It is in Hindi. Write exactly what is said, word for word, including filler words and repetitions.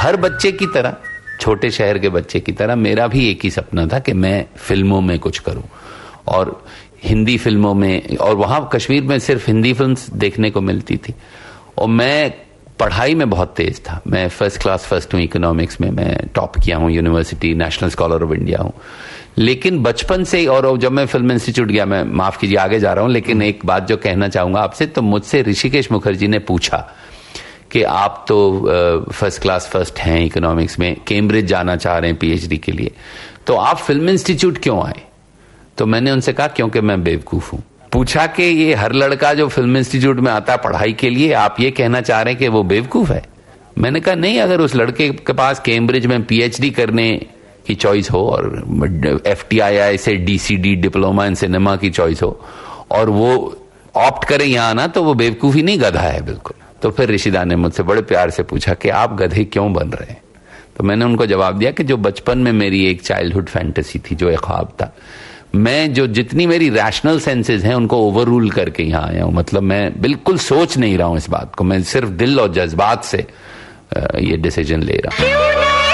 हर बच्चे की तरह, छोटे शहर के बच्चे की तरह मेरा भी एक ही सपना था कि मैं फिल्मों में कुछ करूं, और हिंदी फिल्मों में, और वहां कश्मीर में सिर्फ हिंदी फिल्म्स देखने को मिलती थी। और मैं पढ़ाई में बहुत तेज था, मैं फर्स्ट क्लास फर्स्ट हूँ इकोनॉमिक्स में, मैं टॉप किया हूँ university, national scholar of India हूँ। लेकिन बचपन से ही, और जब मैं फिल्म इंस्टीट्यूट गया, मैं माफ कीजिए आगे जा रहा हूँ, लेकिन एक बात जो कहना चाहूंगा आपसे, तो मुझसे ऋषिकेश मुखर्जी ने पूछा कि आप तो फर्स्ट क्लास फर्स्ट हैं इकोनॉमिक्स में, कैम्ब्रिज जाना चाह रहे हैं पीएचडी के लिए, तो आप फिल्म इंस्टीट्यूट क्यों आए? तो मैंने उनसे कहा क्योंकि मैं बेवकूफ हूं। पूछा कि ये हर लड़का जो फिल्म इंस्टीट्यूट में आता है पढ़ाई के लिए, आप ये कहना चाह रहे हैं कि वो बेवकूफ है? मैंने कहा नहीं, अगर उस लड़के के पास कैम्ब्रिज में पीएचडी करने की चॉइस हो और एफटीआईआई से डीसीडी डिप्लोमा इन सिनेमा की चॉइस हो और वो ऑप्ट करे यहां आना, तो वो बेवकूफी नहीं, गधा है बिल्कुल। तो फिर ऋषिदा ने मुझसे बड़े प्यार से पूछा कि आप गधे क्यों बन रहे हैं? तो मैंने उनको जवाब दिया कि जो बचपन में मेरी एक चाइल्डहुड फैंटेसी थी, जो एक ख्वाब था, मैं जो जितनी मेरी रैशनल सेंसेस हैं उनको ओवर रूल करके यहां आया हूं। मतलब मैं बिल्कुल सोच नहीं रहा हूं इस बात को, मैं सिर्फ दिल और जज्बात से ये डिसीजन ले रहा हूं।